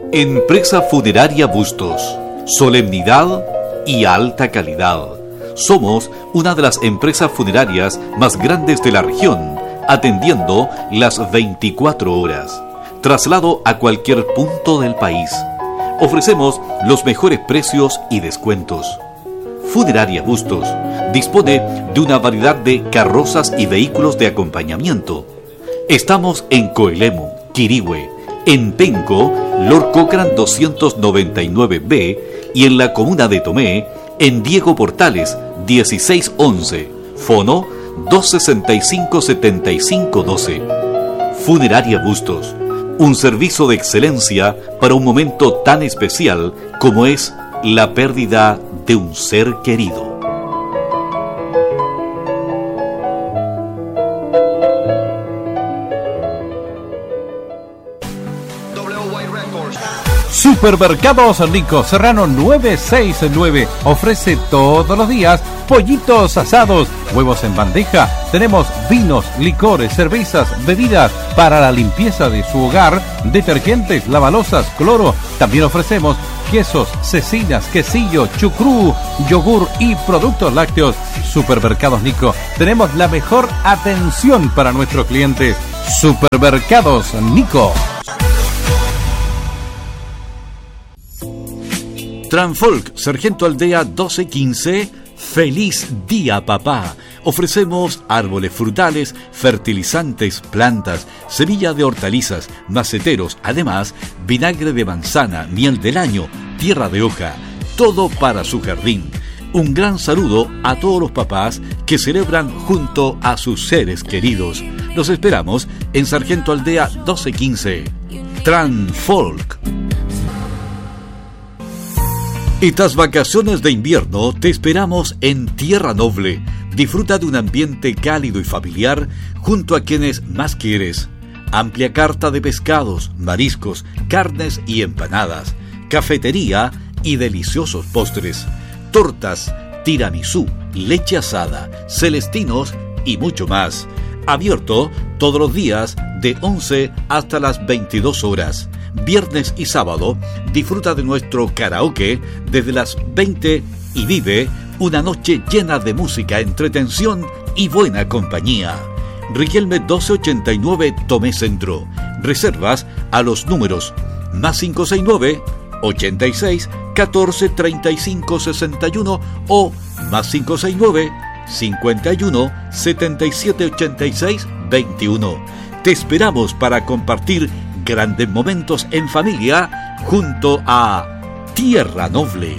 Empresa Funeraria Bustos. Solemnidad y alta calidad. Somos una de las empresas funerarias más grandes de la región, atendiendo las 24 horas. Traslado a cualquier punto del país. Ofrecemos los mejores precios y descuentos. Funeraria Bustos dispone de una variedad de carrozas y vehículos de acompañamiento. Estamos en Coelemu, Quirihue, en Penco, Lord Cochrane 299B y en la comuna de Tomé, en Diego Portales 1611, fono 265-7512. Funeraria Bustos, un servicio de excelencia para un momento tan especial como es la pérdida de un ser querido. Supermercados Nico Serrano 969 ofrece todos los días pollitos asados, huevos en bandeja. Tenemos vinos, licores, cervezas, bebidas para la limpieza de su hogar, detergentes, lavalosas, cloro. También ofrecemos quesos, cecinas, quesillo, chucrú, yogur y productos lácteos. Supermercados Nico, tenemos la mejor atención para nuestros clientes. Supermercados Nico. Transfolk, Sargento Aldea 1215, ¡Feliz Día Papá! Ofrecemos árboles frutales, fertilizantes, plantas, semilla de hortalizas, maceteros, además vinagre de manzana, miel del año, tierra de hoja, todo para su jardín. Un gran saludo a todos los papás que celebran junto a sus seres queridos. Los esperamos en Sargento Aldea 1215. Transfolk. Estas vacaciones de invierno te esperamos en Tierra Noble. Disfruta de un ambiente cálido y familiar junto a quienes más quieres. Amplia carta de pescados, mariscos, carnes y empanadas, cafetería y deliciosos postres, tortas, tiramisú, leche asada, celestinos y mucho más. Abierto todos los días de 11 hasta las 22 horas. Viernes y sábado, disfruta de nuestro karaoke desde las 20 y vive una noche llena de música, entretención y buena compañía. Riquelme 1289 Tomé Centro. Reservas a los números +569 86 14 35 61 o +569 51 77 86 21. Te esperamos para compartir grandes momentos en familia junto a Tierra Noble.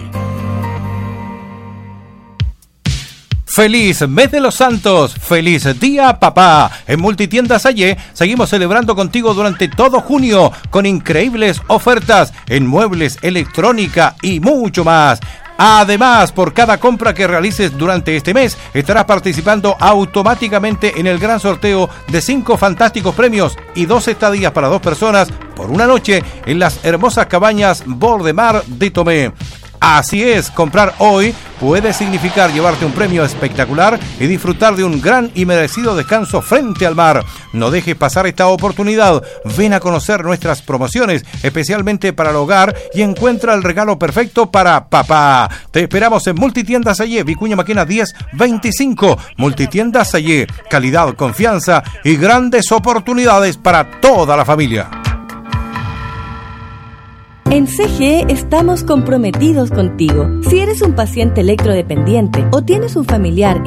¡Feliz Mes de los Santos! ¡Feliz Día Papá! En Multitiendas Allé seguimos celebrando contigo durante todo junio con increíbles ofertas en muebles, electrónica y mucho más. Además, por cada compra que realices durante este mes, estarás participando automáticamente en el gran sorteo de 5 fantásticos premios y 2 estadías para 2 personas por una noche en las hermosas cabañas Bordemar de Tomé. Así es, comprar hoy puede significar llevarte un premio espectacular y disfrutar de un gran y merecido descanso frente al mar. No dejes pasar esta oportunidad. Ven a conocer nuestras promociones, especialmente para el hogar, y encuentra el regalo perfecto para papá. Te esperamos en Multitiendas Allé, Vicuña Maquena 1025. Multitiendas Allé, calidad, confianza y grandes oportunidades para toda la familia. En CGE estamos comprometidos contigo. Si eres un paciente electrodependiente o tienes un familiar